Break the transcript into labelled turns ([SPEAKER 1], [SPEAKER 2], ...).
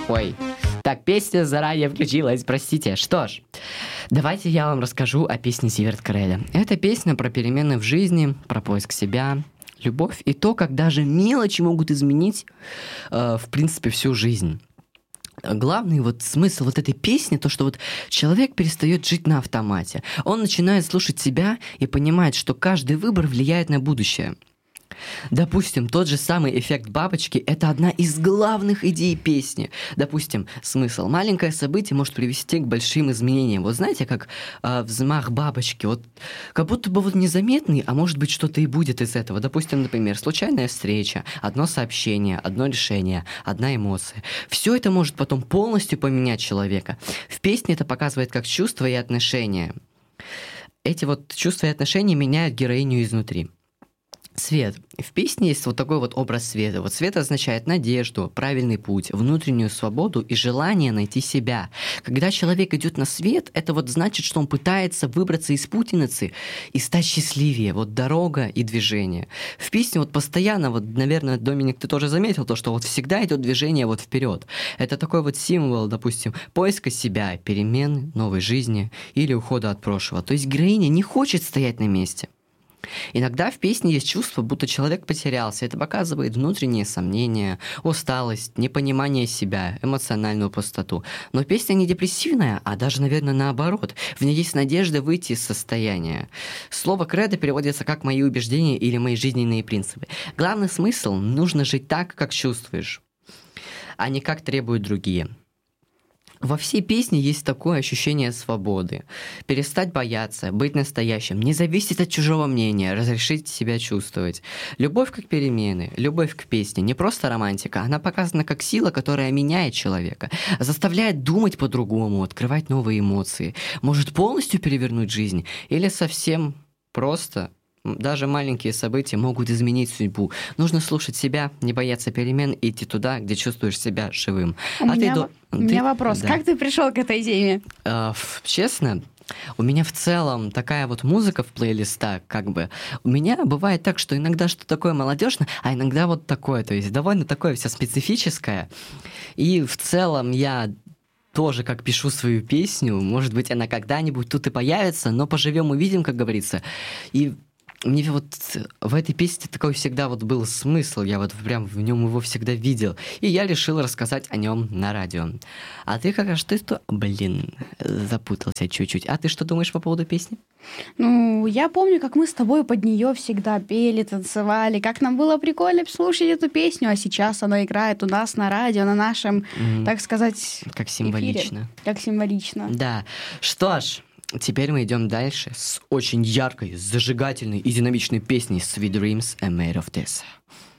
[SPEAKER 1] Ой, так, песня заранее включилась, простите. Что ж, давайте я вам расскажу о песне Зиверт Кареля. Это песня про перемены в жизни, про поиск себя, любовь и то, как даже мелочи могут изменить, в принципе, всю жизнь. Главный вот смысл вот этой песни, то, что вот человек перестает жить на автомате. Он начинает слушать себя и понимает, что каждый выбор влияет на будущее. Допустим, тот же самый эффект бабочки – это одна из главных идей песни. Допустим, смысл. Маленькое событие может привести к большим изменениям. Вот знаете, как взмах бабочки. Вот как будто бы вот незаметный, а может быть что-то и будет из этого. Допустим, например, случайная встреча, одно сообщение, одно решение, одна эмоция. Все это может потом полностью поменять человека. В песне это показывает как чувства и отношения. Эти вот чувства и отношения меняют героиню изнутри. Свет. В песне есть вот такой вот образ света. Вот свет означает надежду, правильный путь, внутреннюю свободу и желание найти себя. Когда человек идет на свет, это вот значит, что он пытается выбраться из путаницы и стать счастливее. Вот дорога и движение. В песне вот постоянно, вот, наверное, Доминик, ты тоже заметил то, что вот всегда идет движение вот вперед. Это такой вот символ, допустим, поиска себя, перемен, новой жизни или ухода от прошлого. То есть героиня не хочет стоять на месте. Иногда в песне есть чувство, будто человек потерялся. Это показывает внутренние сомнения, усталость, непонимание себя, эмоциональную пустоту. Но песня не депрессивная, а даже, наверное, наоборот. В ней есть надежда выйти из состояния. Слово «кредо» переводится как «мои убеждения» или «мои жизненные принципы». Главный смысл – нужно жить так, как чувствуешь, а не как требуют другие. Во всей песне есть такое ощущение свободы. Перестать бояться, быть настоящим, не зависеть от чужого мнения, разрешить себя чувствовать. Любовь как перемены, любовь к песне, не просто романтика, она показана как сила, которая меняет человека, заставляет думать по-другому, открывать новые эмоции, может полностью перевернуть жизнь или совсем просто... Даже маленькие события могут изменить судьбу. Нужно слушать себя, не бояться перемен и идти туда, где чувствуешь себя живым.
[SPEAKER 2] У меня вопрос.
[SPEAKER 1] Да.
[SPEAKER 2] Как ты пришел к этой теме?
[SPEAKER 1] Честно, у меня в целом такая вот музыка в плейлистах, как бы. У меня бывает так, что иногда что-то такое молодежное, а иногда вот такое. То есть довольно такое все специфическое. И в целом я... тоже как пишу свою песню. Может быть, она когда-нибудь тут и появится, но поживем увидим, как говорится. И мне вот в этой песне такой всегда вот был смысл, я вот прям в нем его всегда видел, и я решил рассказать о нем на радио. А ты как, запутался чуть-чуть. А ты что думаешь по поводу песни?
[SPEAKER 2] Ну, я помню, как мы с тобой под нее всегда пели, танцевали, как нам было прикольно слушать эту песню, а сейчас она играет у нас на радио, на нашем, так сказать,
[SPEAKER 1] как символично.
[SPEAKER 2] эфире. Как символично.
[SPEAKER 1] Да. Что ж, теперь мы идем дальше с очень яркой, зажигательной и динамичной песней Sweet Dreams Are Made of This.